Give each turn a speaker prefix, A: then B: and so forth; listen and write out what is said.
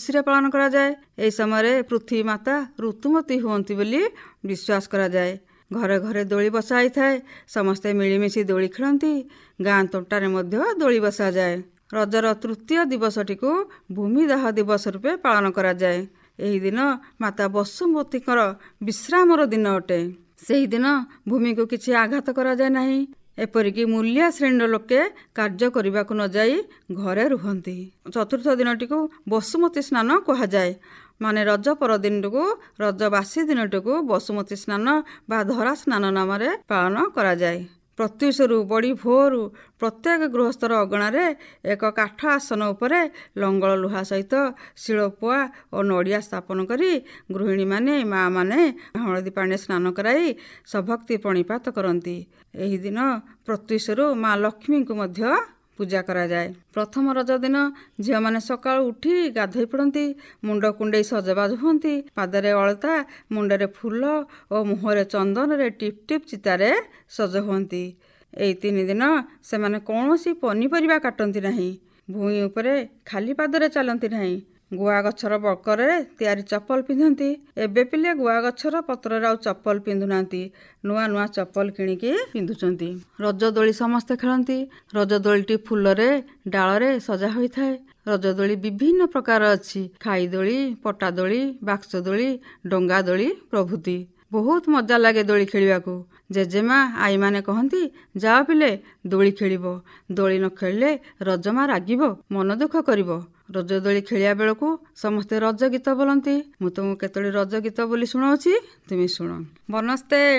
A: ଖୁସିରେ ପାଳନ କରାଯାଏ। ଏହି ସମୟରେ ପୃଥିବୀ ମାତା ଋତୁମତୀ ହୁଅନ୍ତି ବୋଲି ବିଶ୍ୱାସ କରାଯାଏ। ଘରେ ଘରେ ଦୋଳି ବସା ହେଇଥାଏ। ସମସ୍ତେ ମିଳିମିଶି ଦୋଳି ଖେଳନ୍ତି। ଗାଁ ତୋଟାରେ ମଧ୍ୟ ଦୋଳି ବସାଯାଏ। ରଜର ତୃତୀୟ ଦିବସଟିକୁ ଭୂମିଦାହ ଦିବସ ରୂପେ ପାଳନ କରାଯାଏ। ଏହି ଦିନ ମାତା ବସୁମତୀଙ୍କର ବିଶ୍ରାମର ଦିନ ଅଟେ। ସେହିଦିନ ଭୂମିକୁ କିଛି ଆଘାତ କରାଯାଏ ନାହିଁ। ଏପରିକି ମୂଲିଆ ଶ୍ରେଣୀର ଲୋକେ କାର୍ଯ୍ୟ କରିବାକୁ ନ ଯାଇ ଘରେ ରୁହନ୍ତି। ଚତୁର୍ଥ ଦିନଟିକୁ ବସୁମତୀ ସ୍ନାନ କୁହାଯାଏ। ମାନେ ରଜ ପରଦିନଟିକୁ, ରଜବାସୀ ଦିନଟିକୁ ବସୁମତୀ ସ୍ନାନ ବା ଧରା ସ୍ନାନ ନାମରେ ପାଳନ କରାଯାଏ। ପ୍ରତ୍ୟୁଷରୁ ବଡ଼ି ଭୋରୁ ପ୍ରତ୍ୟେକ ଗୃହସ୍ଥର ଅଗଣାରେ ଏକ କାଠ ଆସନ ଉପରେ ଲଙ୍ଗଳ ଲୁହା ସହିତ ଶିଳପୁଆ ଓ ନଡ଼ିଆ ସ୍ଥାପନ କରି ଗୃହିଣୀମାନେ, ମା ମାନେ ହଳଦୀ ପାଣିରେ ସ୍ନାନ କରାଇ ସଭକ୍ତି ପ୍ରଣିପାତ କରନ୍ତି। ଏହି ଦିନ ପ୍ରତ୍ୟୁଷରୁ ମା ଲକ୍ଷ୍ମୀଙ୍କୁ ମଧ୍ୟ ପୂଜା କରାଯାଏ। ପ୍ରଥମ ରଜ ଦିନ ଝିଅମାନେ ସକାଳୁ ଉଠି ଗାଧୋଇ ପଡ଼ନ୍ତି। ମୁଣ୍ଡ କୁଣ୍ଡେଇ ସଜବାଜ ହୁଅନ୍ତି। ପାଦରେ ଅଳତା, ମୁଣ୍ଡରେ ଫୁଲ ଓ ମୁହଁରେ ଚନ୍ଦନରେ ଟିପ୍ ଟିପ୍ ଚିତାରେ ସଜ ହୁଅନ୍ତି। ଏହି 3 ଦିନ ସେମାନେ କୌଣସି ପନିପରିବା କାଟନ୍ତି ନାହିଁ। ଭୂଇଁ ଉପରେ ଖାଲି ପାଦରେ ଚାଲନ୍ତି ନାହିଁ। ଗୁଆ ଗଛର ବକରେ ତିଆରି ଚପଲ ପିନ୍ଧନ୍ତି। ଏବେ ପିଲେ ଗୁଆ ଗଛର ପତ୍ରରେ ଆଉ ଚପଲ ପିନ୍ଧୁନାହାନ୍ତି। ନୂଆ ନୂଆ ଚପଲ କିଣିକି ପିନ୍ଧୁଛନ୍ତି। ରଜଦୋଳି ସମସ୍ତେ ଖେଳନ୍ତି। ରଜଦୋଳିଟି ଫୁଲରେ, ଡାଳରେ ସଜା ହୋଇଥାଏ। ରଜଦୋଳି ବିଭିନ୍ନ ପ୍ରକାର ଅଛି। ଖାଇଦୋଳି, ପଟାଦୋଳି, ବାକ୍ସ ଦୋଳି, ଡଙ୍ଗା ଦୋଳି ପ୍ରଭୃତି। ବହୁତ ମଜା ଲାଗେ ଦୋଳି ଖେଳିବାକୁ। ଜେଜେମା, ଆଈମାନେ କହନ୍ତି, ଯାଅ ପିଲେ ଦୋଳି ଖେଳିବ। ଦୋଳି ନ ଖେଳିଲେ ରଜମା ରାଗିବ, ମନ ଦୁଃଖ କରିବ। ରଜ ଦୋଳି ଖେଳିବା ବେଳକୁ ସମସ୍ତେ ରଜ ଗୀତ ବୋଲନ୍ତି। ମୁଁ ତୁମକୁ କେତୋଟି ରଜ ଗୀତ ବୋଲି ଶୁଣାଉଛି, ତୁମେ ଶୁଣ। ବନସ୍ତେ